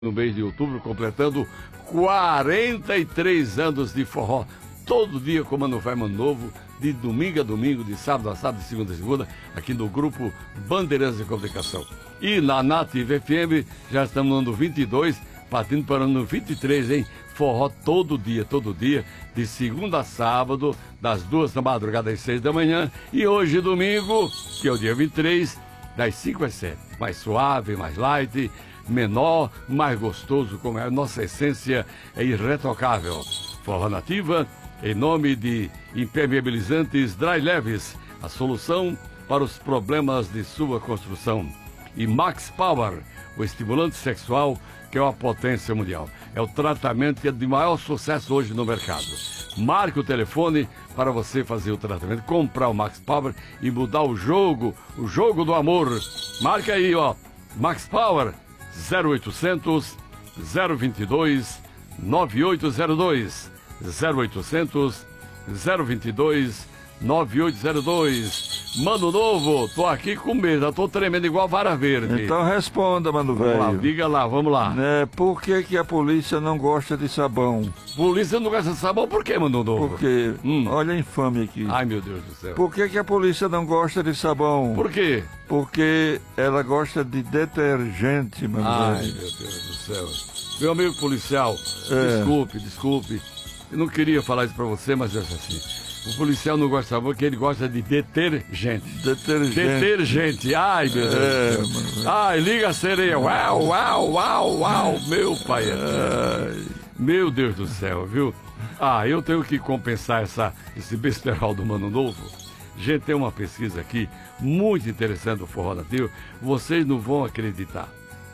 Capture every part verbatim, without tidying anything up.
No mês de outubro, completando quarenta e três anos de forró. Todo dia com Mano Velho, Mano Novo, de domingo a domingo, de sábado a sábado, de segunda a segunda, aqui no grupo Bandeirantes de Comunicação. E na Nativa F M, já estamos no ano vinte e dois, partindo para o ano vinte e três, hein? Forró todo dia, todo dia, de segunda a sábado, das duas da madrugada às seis da manhã. E hoje, domingo, que é o dia vinte e três, das cinco às sete. Mais suave, mais light, menor, mais gostoso, como é a nossa essência, é irretocável. Forró Nativa, em nome de Impermeabilizantes Dry Leves, a solução para os problemas de sua construção. E Max Power, o estimulante sexual que é uma potência mundial. É o tratamento que é de maior sucesso hoje no mercado. Marque o telefone para você fazer o tratamento, comprar o Max Power e mudar o jogo, o jogo do amor. Marque aí, ó, Max Power, zero oitocentos, zero vinte e dois, nove oito zero dois, zero oitocentos, zero vinte e dois, nove oito zero dois. Mano Novo, tô aqui com medo, tô tremendo igual vara verde. Então responda, Mano Velho. Diga lá, vamos lá. É, por que que a polícia não gosta de sabão? Polícia não gosta de sabão, por quê, Mano Novo? Porque, hum. olha a infame aqui. Ai, meu Deus do céu. Por que que a polícia não gosta de sabão? Por quê? Porque ela gosta de detergente, Mano Ai, Velho. meu Deus do céu. Meu amigo policial, É. desculpe, desculpe. Eu não queria falar isso pra você, mas é assim. O policial não gosta de sabão porque ele gosta de detergente. Detergente. Detergente. Ai, meu Deus. É, do céu. mano. Ai, liga a sereia. Uau, uau, uau, uau. Meu pai. Ai. Meu Deus do céu, viu? Ah, eu tenho que compensar essa, esse besteral do Mano Novo. Gente, tem uma pesquisa aqui muito interessante do Forró Nativo. Vocês não vão acreditar.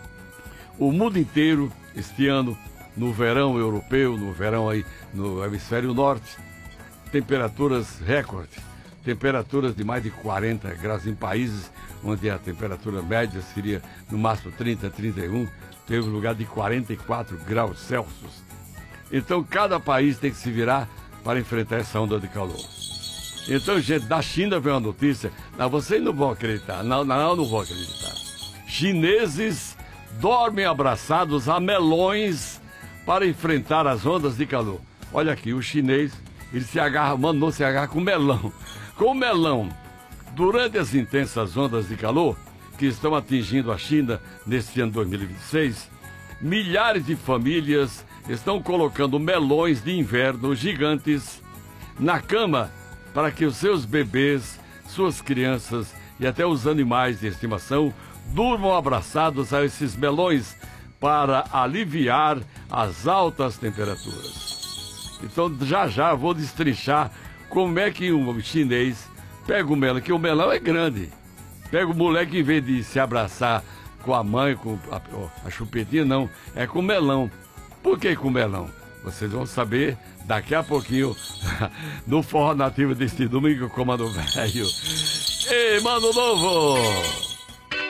O mundo inteiro, este ano, no verão europeu, no verão aí no hemisfério norte, temperaturas recorde, temperaturas de mais de quarenta graus em países onde a temperatura média seria no máximo trinta, trinta e um, teve lugar de quarenta e quatro graus Celsius. Então cada país tem que se virar para enfrentar essa onda de calor. Então, gente, da China veio uma notícia, não, vocês não vão acreditar, não, não, não vão acreditar. Chineses dormem abraçados a melões para enfrentar as ondas de calor. Olha aqui, o chinês, ele se agarra, mandou se agarrar com melão. Com melão, durante as intensas ondas de calor que estão atingindo a China neste ano dois mil e vinte e seis, milhares de famílias estão colocando melões de inverno gigantes na cama para que os seus bebês, suas crianças e até os animais de estimação durmam abraçados a esses melões para aliviar as altas temperaturas. Então já já vou destrinchar como é que um chinês pega o melão, que o melão é grande. Pega o moleque, em vez de se abraçar com a mãe, com a, a chupetinha, não, é com melão. Por que com melão? Vocês vão saber daqui a pouquinho no Forró Nativo deste domingo com Mano Velho. Ei, Mano Novo!